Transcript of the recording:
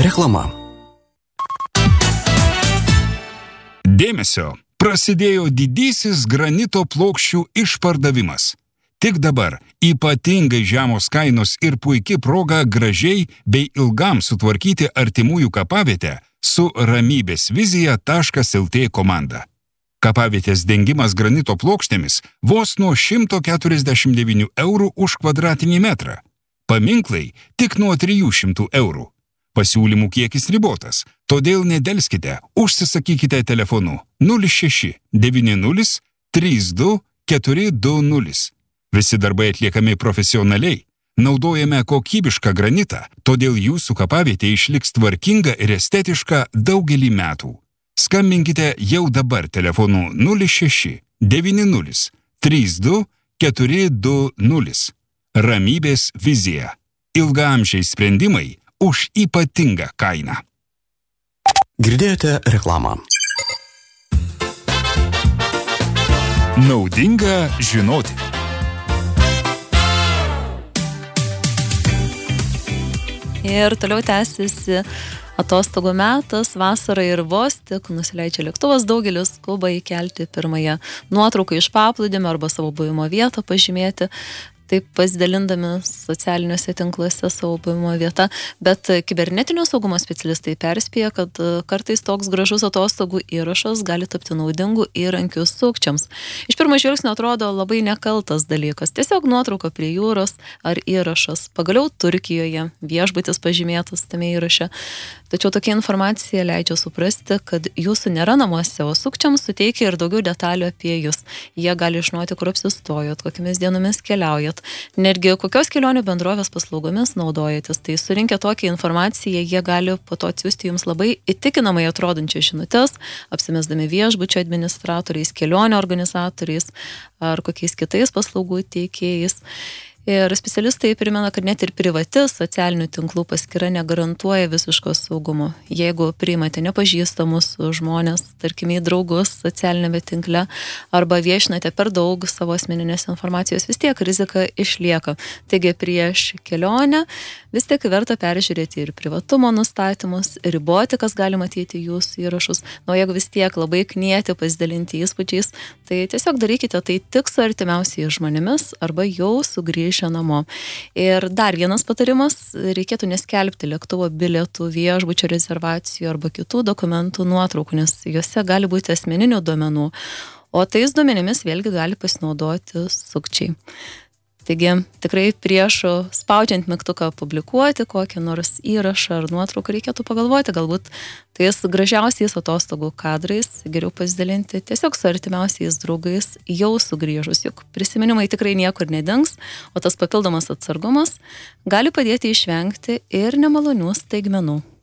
Reklama. Dėmesio! Prasidėjo didysis granito plokščių išpardavimas. Tik dabar ypatingai žemos kainos ir puiki proga gražiai bei ilgam sutvarkyti artimųjų kapavietę su ramybėsvizija.lt komanda. Kapavietės dengimas granito plokštėmis vos nuo 149 eurų už kvadratinį metrą. Paminklai tik nuo 300 eurų. Pasiūlymų kiekis ribotas, todėl nedelskite, užsisakykite telefonu 06 90 32 420. Visi darbai atliekami profesionaliai, naudojame kokybišką granitą, todėl jūsų kapavietė išliks tvarkinga ir estetiška daugelį metų. Skambinkite jau dabar telefonu 06 90 32 420. Ramybės vizija. Ilgaamžiai sprendimai už ypatingą kainą. Girdėjote reklamą. Naudinga žinoti. Ir toliau tęsiasi atostogų metas, vasara ir vos tik nusileidžia lėktuvas, daugelis skuba įkelti pirmąją nuotrauką iš paplūdimio arba savo buvimo vietą pažymėti. Taip pasidalindami socialiniuose tinkluose savo buvimo vietą, bet kibernetinio saugumo specialistai perspėja, kad kartais toks gražus atostogų įrašas gali tapti naudingu įrankiu sukčiams. Iš pirmo žvilgsnio atrodo labai nekaltas dalykas, tiesiog nuotrauka prie jūros ar įrašas. Pagaliau Turkijoje viešbutis pažymėtas tame įraše. Tačiau tokia informacija leidžia suprasti, kad jūsų nėra namuose, o sukčiams suteikia ir daugiau detalių apie jūs. Jie gali žinoti, kur apsistojot, kokiamis dienomis keliaujat. Netgi kokios kelionių bendrovės paslaugomis naudojatės. Tai surinkę tokią informaciją, jie gali po to atsiųsti jums labai įtikinamai atrodančias žinutes, apsimesdami viešbučio administratoriais, kelionių organizatoriais ar kokiais kitais paslaugų teikėjais. Ir specialistai primena, kad net ir privati socialinių tinklų paskyra negarantuoja visiško saugumo. Jeigu priimate nepažįstamus žmonės, tarkime į draugus socialinėme tinkle, arba viešinate per daug savo asmeninės informacijos, vis tiek rizika išlieka. Taigi prieš kelionę vis tiek verta peržiūrėti ir privatumo nustatymus, riboti, kas gali matyti jūsų įrašus. O jeigu vis tiek labai knieti pasidalinti įspūdžiais, tai tiesiog darykite tai tik su artimiausiais žmonėmis arba jau sugrįžti namo. Ir dar vienas patarimas, reikėtų neskelbti lėktuvo bilietų, viešbučio rezervacijų arba kitų dokumentų nuotraukų, nes juose gali būti asmeninių duomenų, o tais duomenimis vėlgi gali pasinaudoti sukčiai. Taigi tikrai prieš spaudžiant mygtuką publikuoti kokį nors įrašą ar nuotrauką reikėtų pagalvoti, galbūt tais gražiausiais atostogų kadrais geriau pasidalinti tiesiog su artimiausiais draugais jau sugrįžus, juk prisiminimai tikrai niekur nedings, o tas papildomas atsargumas gali padėti išvengti ir nemalonių staigmenų.